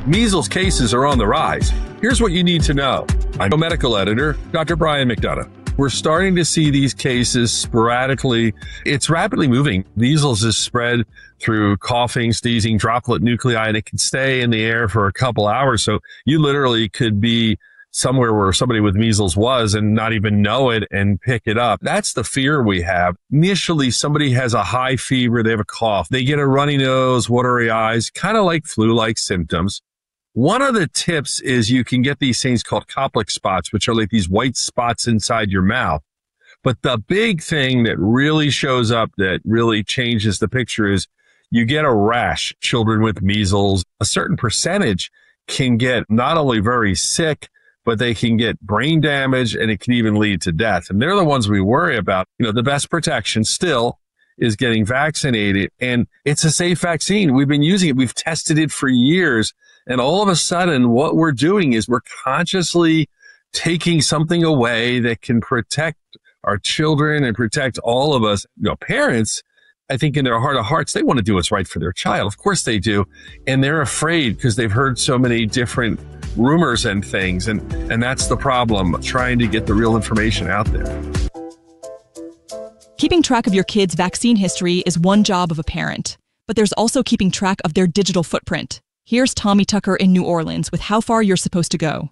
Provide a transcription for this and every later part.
Measles cases are on the rise. Here's what you need to know. I'm medical editor, Dr. Brian McDonough. We're starting to see these cases sporadically. It's rapidly moving. Measles is spread through coughing, sneezing, droplet nuclei, and it can stay in the air for a couple hours. So you literally could be somewhere where somebody with measles was and not even know it and pick it up. That's the fear we have. Initially, somebody has a high fever, they have a cough, they get a runny nose, watery eyes, kind of like flu-like symptoms. One of the tips is you can get these things called Koplik spots, which are like these white spots inside your mouth. But the big thing that really shows up that really changes the picture is you get a rash. Children with measles, a certain percentage can get not only very sick, but they can get brain damage and it can even lead to death. And they're the ones we worry about. You know, the best protection still is getting vaccinated, and it's a safe vaccine. We've been using it. We've tested it for years. And all of a sudden, what we're doing is we're consciously taking something away that can protect our children and protect all of us. You know, parents, I think in their heart of hearts, they want to do what's right for their child. Of course they do. And they're afraid because they've heard so many different rumors and things. And that's the problem, trying to get the real information out there. Keeping track of your kids' vaccine history is one job of a parent, but there's also keeping track of their digital footprint. Here's Tommy Tucker in New Orleans with how far you're supposed to go.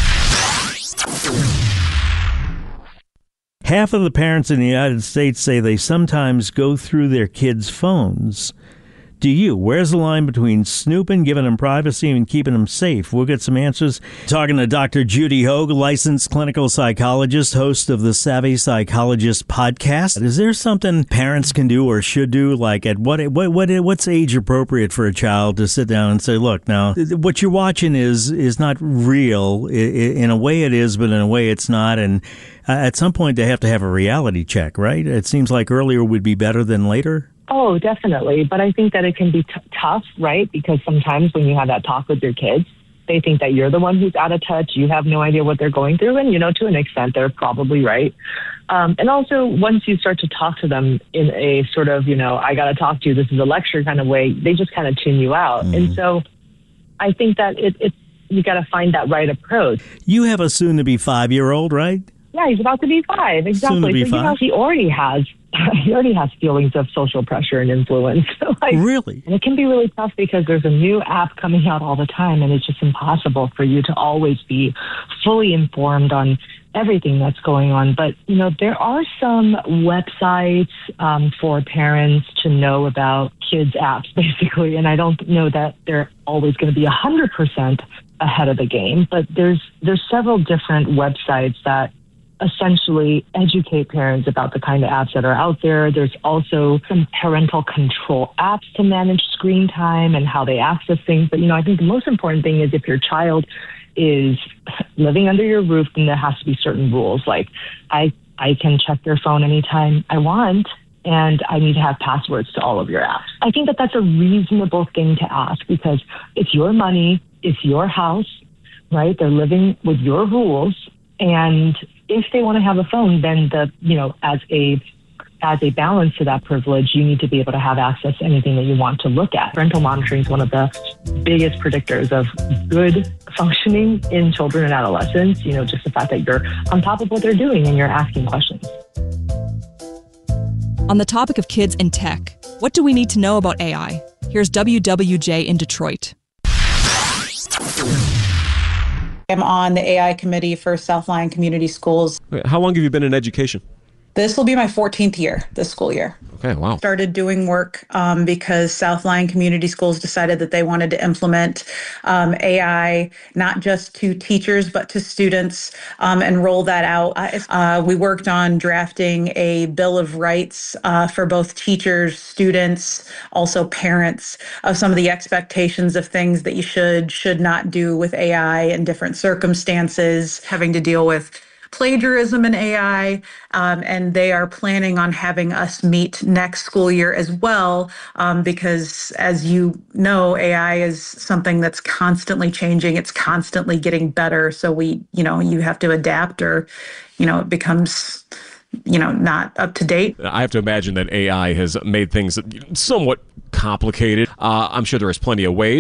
Half of the parents in the United States say they sometimes go through their kids' phones. Do you? Where's the line between snooping, giving them privacy, and keeping them safe? We'll get some answers. Talking to Dr. Judy Hogue, licensed clinical psychologist, host of the Savvy Psychologist podcast. Is there something parents can do or should do? Like at what's age appropriate for a child to sit down and say, look, now what you're watching is not real. In a way it is, but in a way it's not. And at some point they have to have a reality check, right? It seems like earlier would be better than later. Oh, definitely. But I think that it can be tough, right? Because sometimes when you have that talk with your kids, they think that you're the one who's out of touch. You have no idea what they're going through. And, you know, to an extent, they're probably right. And also, once you start to talk to them in a sort of, you know, I got to talk to you, this is a lecture kind of way, they just kind of tune you out. And so I think that it's you got to find that right approach. You have a soon-to-be 5-year-old, right? Yeah, he's about to be 5. Exactly. Soon to be 5. You know, he already has feelings of social pressure and influence. Really? And it can be really tough because there's a new app coming out all the time, and it's just impossible for you to always be fully informed on everything that's going on. But, you know, there are some websites for parents to know about kids' apps, basically. And I don't know that they're always going to be 100% ahead of the game, but there's several different websites that essentially educate parents about the kind of apps that are out there. There's also some parental control apps to manage screen time and how they access things. But, you know, I think the most important thing is if your child is living under your roof, then there has to be certain rules. Like I can check their phone anytime I want, and I need to have passwords to all of your apps. I think that that's a reasonable thing to ask because it's your money, it's your house, right? They're living with your rules. And if they want to have a phone, then as a balance to that privilege, you need to be able to have access to anything that you want to look at. Parental monitoring is one of the biggest predictors of good functioning in children and adolescents. You know, just the fact that you're on top of what they're doing and you're asking questions. On the topic of kids and tech, what do we need to know about AI? Here's WWJ in Detroit. I'm on the AI committee for Southline Community Schools. How long have you been in education? This will be my 14th year this school year. Okay, wow. Started doing work because Southline Community Schools decided that they wanted to implement AI, not just to teachers, but to students and roll that out. We worked on drafting a Bill of Rights for both teachers, students, also parents, of some of the expectations of things that you should not do with AI in different circumstances, having to deal with plagiarism in AI, and they are planning on having us meet next school year as well, because as you know, AI is something that's constantly changing. It's constantly getting better. So you have to adapt or, it becomes, not up to date. I have to imagine that AI has made things somewhat complicated. I'm sure there is plenty of ways